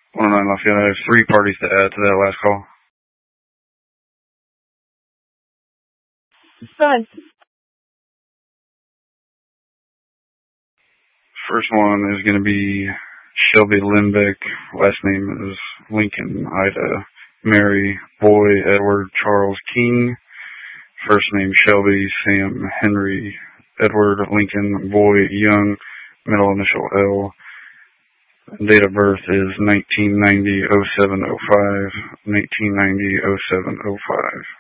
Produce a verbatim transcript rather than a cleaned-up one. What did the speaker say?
one oh nine Lafayette. I have three parties to add to that last call. Go ahead. First one is going to be Shelby Lindbeck. Last name is Lincoln Ida Mary Boy Edward Charles King. First name Shelby Sam Henry Edward Lincoln Boy Young. Middle initial L. Date of birth is nineteen ninety oh seven oh five. nineteen ninety oh seven oh five.